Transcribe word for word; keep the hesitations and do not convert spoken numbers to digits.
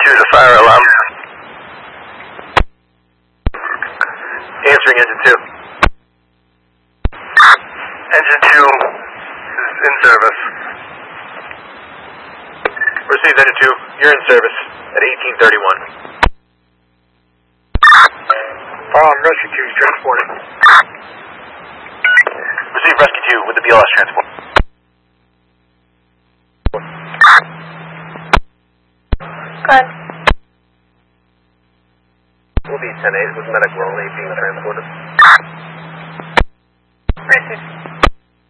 two is a fire alarm. Answering engine two. Engine two is in service. Received engine two, you're in service at eighteen thirty-one. Um, rescue two is transporting. Received rescue two with the B L S transport. Good. We'll be ten eight with medical only being transported. Received.